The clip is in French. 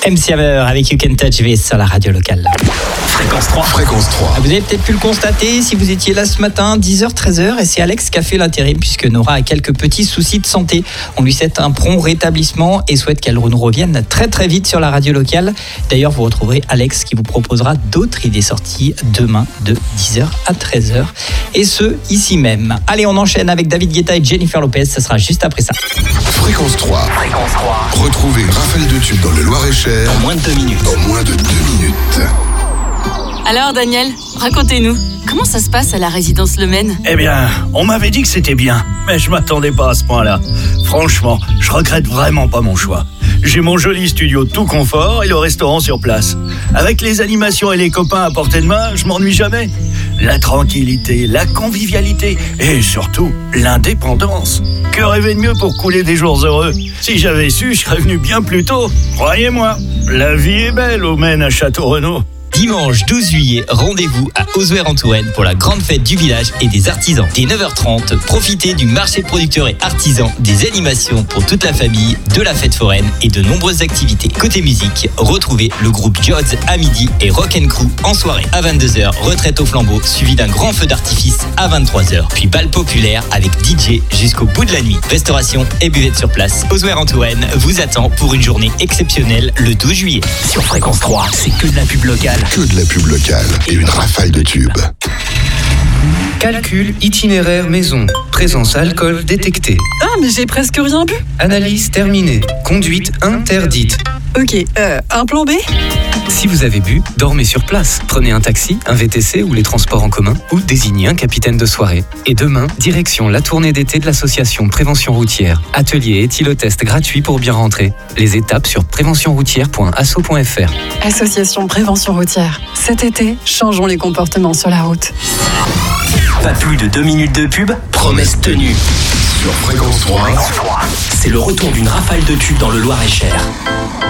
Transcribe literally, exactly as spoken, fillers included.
M C Hammer avec You Can Touch V sur la radio locale. Fréquence trois. Fréquence trois. Vous avez peut-être pu le constater si vous étiez là ce matin, dix heures treize heures, et c'est Alex qui a fait l'intérim puisque Nora a quelques petits soucis de santé. On lui souhaite un prompt rétablissement et souhaite qu'elle nous revienne très très vite sur la radio locale. D'ailleurs, vous retrouverez Alex qui vous proposera d'autres idées sorties demain de dix heures à treize heures, et ce, ici même. Allez, on enchaîne avec David Guetta et Jennifer Lopez, ça sera juste après ça. Fréquence trois. Fréquence trois. Retrouvez une rafale de tubes dans le Loir-et-Cher En moins de deux minutes. En moins de deux minutes. Alors Daniel, racontez-nous, comment ça se passe à la résidence Le Maine ? Eh bien, on m'avait dit que c'était bien, mais je m'attendais pas à ce point-là. Franchement, je regrette vraiment pas mon choix. J'ai mon joli studio tout confort et le restaurant sur place. Avec les animations et les copains à portée de main, je m'ennuie jamais. La tranquillité, la convivialité et surtout l'indépendance. Que rêver de mieux pour couler des jours heureux ? Si j'avais su, je serais venu bien plus tôt. Croyez-moi, la vie est belle au Maine à Château-Renaud. Dimanche douze juillet, rendez-vous à Auzouer-en-Touraine pour la grande fête du village et des artisans. Dès neuf heures trente, profitez du marché de producteurs et artisans, des animations pour toute la famille, de la fête foraine et de nombreuses activités. Côté musique, retrouvez le groupe Jods à midi et Rock and Crew en soirée. À vingt-deux heures, retraite au flambeau, suivi d'un grand feu d'artifice à vingt-trois heures. Puis bal populaire avec D J jusqu'au bout de la nuit. Restauration et buvette sur place. Auzouer-en-Touraine vous attend pour une journée exceptionnelle le douze juillet. Sur Fréquence trois, c'est que de la pub locale. Que de la pub locale et une rafale de tubes. Calcul itinéraire maison. Présence alcool détectée. Ah, mais j'ai presque rien bu. Analyse terminée. Conduite interdite. Ok, euh, un plan B ? Si vous avez bu, dormez sur place. Prenez un taxi, un V T C ou les transports en commun, ou désignez un capitaine de soirée. Et demain, direction la tournée d'été de l'association Prévention Routière. Atelier éthylotest gratuit pour bien rentrer. Les étapes sur prévention routière point asso point f r. Association Prévention Routière. Cet été, changeons les comportements sur la route. Pas plus de deux minutes de pub, promesse tenue. Sur Fréquence trois, c'est le retour d'une rafale de tubes dans le Loir-et-Cher.